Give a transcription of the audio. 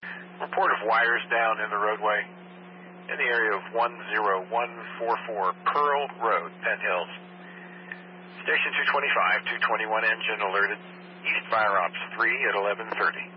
Report of wires down in the roadway in the area of 10144 Pearl Road, Penn Hills. Station 225, 221 engine alerted. East Fire Ops 3 at 11:30.